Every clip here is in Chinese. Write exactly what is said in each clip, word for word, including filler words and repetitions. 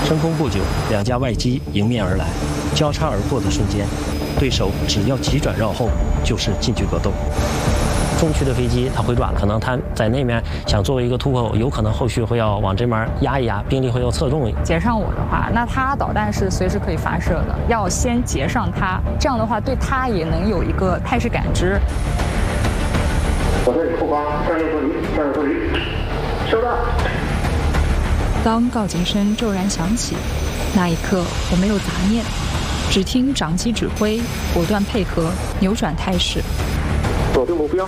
升空不久，两架外机迎面而来，交叉而过的瞬间，对手只要急转绕后，就是近距格斗。中区的飞机它回转，可能它在那面想作为一个突破口，有可能后续会要往这边压一压，兵力会要侧重。 截上我的话，那它导弹是随时可以发射的，要先截上它，这样的话对它也能有一个态势感知。 我这里后方战略脱离，战略脱离，收到。 当告警声骤然响起，那一刻我没有杂念，只听长机指挥，果断配合，扭转态势。 锁定目标。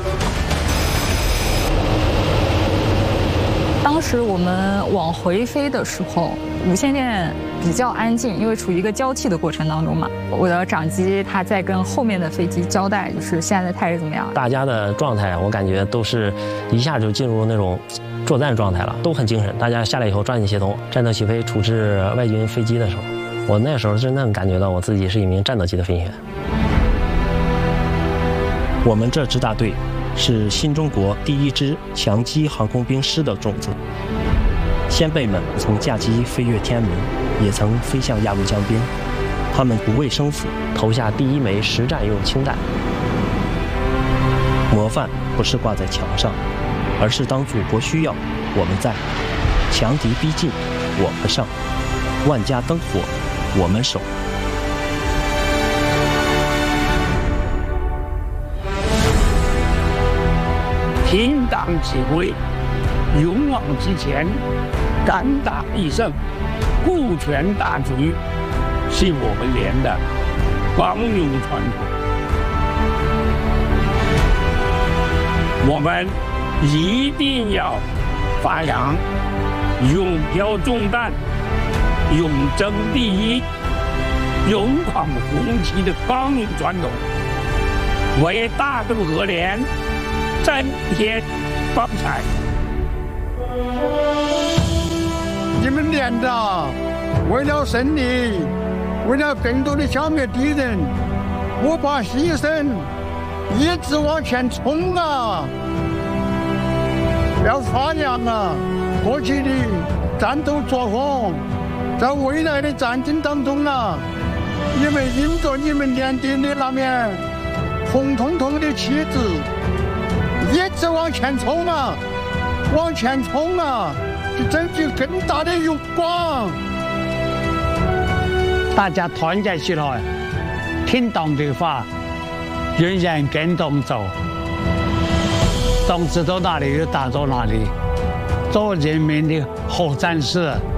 当时我们往回飞的时候，无线电比较安静，因为处于一个交替的过程当中嘛。我的长机他在跟后面的飞机交代，就是现在的态势怎么样。大家的状态，我感觉都是一下就进入那种作战状态了，都很精神。大家下来以后抓紧协同，战斗起飞处置外军飞机的时候，我那时候真正感觉到我自己是一名战斗机的飞行员。我们这支大队是新中国第一支强击航空兵师的种子，先辈们曾驾机飞越天安门，也曾飞向鸭绿江边，他们不畏生死，投下第一枚实战用氢弹。模范不是挂在墙上，而是当祖国需要，我们在；强敌逼近，我们上；万家灯火，我们守。 听党指挥，勇往直前，敢打必胜，顾全大局，是我们连的光荣传统。我们一定要发扬勇挑重担、勇争第一、勇闯红旗的光荣传统，为大渡河连增添光彩。 你们连的为了胜利，为了更多的消灭敌人，不怕牺牲，一直往前冲啊！要发扬啊过去的战斗作风，在未来的战争当中啊，你们迎着你们连队的那面红彤彤的旗帜，一直往前冲啊，往前冲啊，去争取更大的荣光。 大家团结起来，听党的话，人人跟党走，党指到哪里就打到哪里，做人民的好战士。